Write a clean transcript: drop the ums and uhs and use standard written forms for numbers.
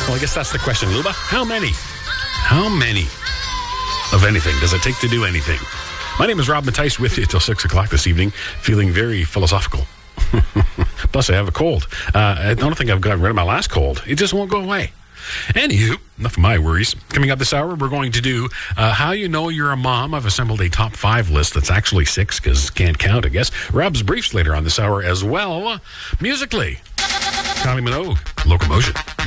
Well, I guess that's the question, Luba. How many? How many of anything does it take to do anything? My name is Rob Mattice with you till 6 o'clock this evening, feeling very philosophical. Plus, I have a cold. I don't think I've gotten rid of my last cold. It just won't go away. Anywho, enough of my worries. Coming up this hour, we're going to do How You Know You're a Mom. I've assembled a top 5 list that's actually 6 because can't count, I guess. Rob's Briefs later on this hour as well. Musically, Kylie Minogue, Locomotion.